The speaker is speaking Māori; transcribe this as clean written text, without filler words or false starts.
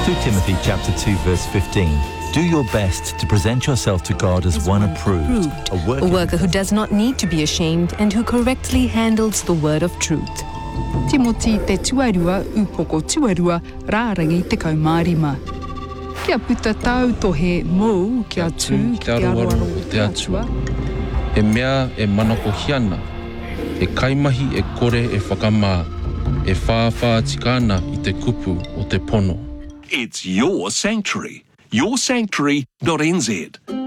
2 Timothy chapter 2 verse 15. Do your best to present yourself to God as one approved, a worker who does not need to be ashamed and who correctly handles the word of truth. Timoti te tuarua upoko tuarua rārangi te kaumārima. Kia puta tau tohe mou kia tū kia aruaru o te atua. E mea e manako hiana, e kaimahi e kore e whakamā, e whāwha tikana I te kupu o te pono. It's your sanctuary. Yoursanctuary.nz